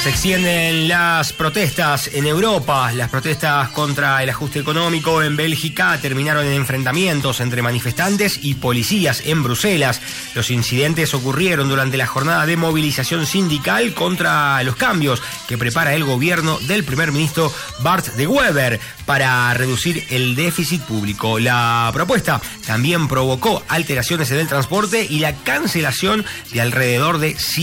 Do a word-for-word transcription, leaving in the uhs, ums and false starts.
Se extienden las protestas en Europa. Las protestas contra el ajuste económico en Bélgica terminaron en enfrentamientos entre manifestantes y policías en Bruselas. Los incidentes ocurrieron durante la jornada de movilización sindical contra los cambios que prepara el gobierno del primer ministro Bart de Wever para reducir el déficit público. La propuesta también provocó alteraciones en el transporte y la cancelación de alrededor de